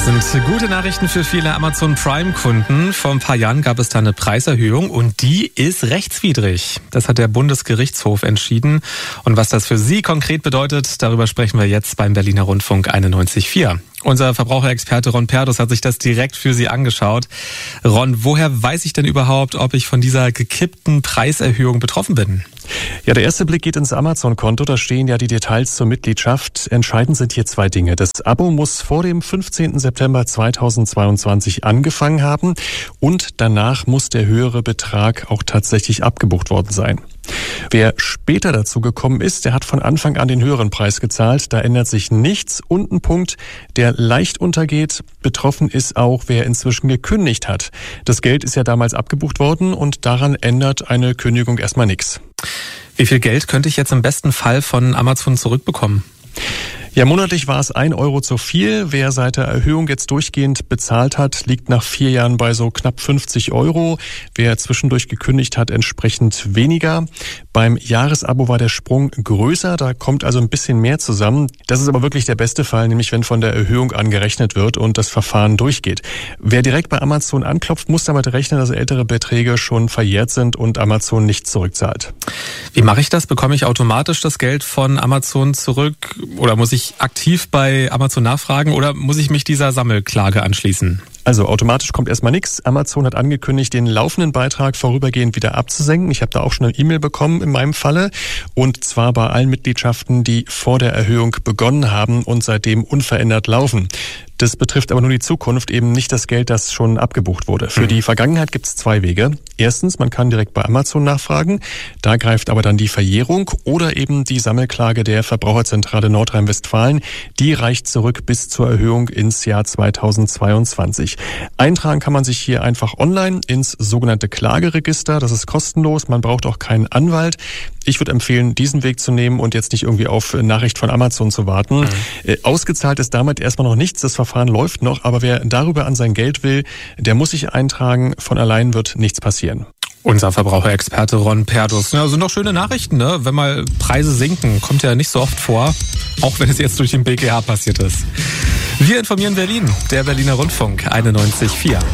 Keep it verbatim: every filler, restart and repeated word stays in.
Das sind gute Nachrichten für viele Amazon Prime-Kunden. Vor ein paar Jahren gab es da eine Preiserhöhung und die ist rechtswidrig. Das hat der Bundesgerichtshof entschieden. Und was das für Sie konkret bedeutet, darüber sprechen wir jetzt beim Berliner Rundfunk einundneunzig Komma vier. Unser Verbraucherexperte Ron Perdus hat sich das direkt für Sie angeschaut. Ron, woher weiß ich denn überhaupt, ob ich von dieser gekippten Preiserhöhung betroffen bin? Ja, der erste Blick geht ins Amazon-Konto. Da stehen ja die Details zur Mitgliedschaft. Entscheidend sind hier zwei Dinge. Das Abo muss vor dem fünfzehnten September zweitausendzweiundzwanzig angefangen haben und danach muss der höhere Betrag auch tatsächlich abgebucht worden sein. Wer später dazu gekommen ist, der hat von Anfang an den höheren Preis gezahlt. Da ändert sich nichts. Und ein Punkt, der leicht untergeht. Betroffen ist auch, wer inzwischen gekündigt hat. Das Geld ist ja damals abgebucht worden und daran ändert eine Kündigung erstmal nichts. Wie viel Geld könnte ich jetzt im besten Fall von Amazon zurückbekommen? Ja, monatlich war es ein Euro zu viel. Wer seit der Erhöhung jetzt durchgehend bezahlt hat, liegt nach vier Jahren bei so knapp fünfzig Euro. Wer zwischendurch gekündigt hat, entsprechend weniger. Beim Jahresabo war der Sprung größer, da kommt also ein bisschen mehr zusammen. Das ist aber wirklich der beste Fall, nämlich wenn von der Erhöhung an gerechnet wird und das Verfahren durchgeht. Wer direkt bei Amazon anklopft, muss damit rechnen, dass ältere Beträge schon verjährt sind und Amazon nicht zurückzahlt. Wie mache ich das? Bekomme ich automatisch das Geld von Amazon zurück oder muss ich aktiv bei Amazon nachfragen oder muss ich mich dieser Sammelklage anschließen? Also automatisch kommt erstmal nichts. Amazon hat angekündigt, den laufenden Beitrag vorübergehend wieder abzusenken. Ich habe da auch schon eine E-Mail bekommen in meinem Falle. Und zwar bei allen Mitgliedschaften, die vor der Erhöhung begonnen haben und seitdem unverändert laufen. Das betrifft aber nur die Zukunft, eben nicht das Geld, das schon abgebucht wurde. Für die Vergangenheit gibt es zwei Wege. Erstens, man kann direkt bei Amazon nachfragen. Da greift aber dann die Verjährung oder eben die Sammelklage der Verbraucherzentrale Nordrhein-Westfalen. Die reicht zurück bis zur Erhöhung ins Jahr zweitausendzweiundzwanzig. Eintragen kann man sich hier einfach online ins sogenannte Klageregister. Das ist kostenlos. Man braucht auch keinen Anwalt. Ich würde empfehlen, diesen Weg zu nehmen und jetzt nicht irgendwie auf Nachricht von Amazon zu warten. Mhm. Äh, ausgezahlt ist damit erstmal noch nichts. Das Verfahren läuft noch, aber wer darüber an sein Geld will, der muss sich eintragen. Von allein wird nichts passieren. Unser Verbraucherexperte Ron Perdus. Ja, sind doch schöne Nachrichten, ne? Wenn mal Preise sinken, kommt ja nicht so oft vor, auch wenn es jetzt durch den B G H passiert ist. Wir informieren Berlin, der Berliner Rundfunk einundneunzig Komma vier.